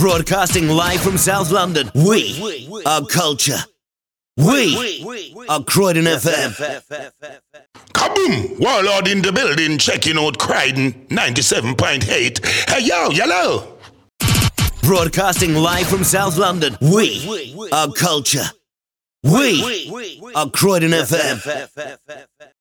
Broadcasting live from South London, we are culture. We are Croydon FM. Kaboom! Warlord in the building, checking out Croydon 97.8. Hey yo, yellow! Broadcasting live from South London, we are culture. We are Croydon FM.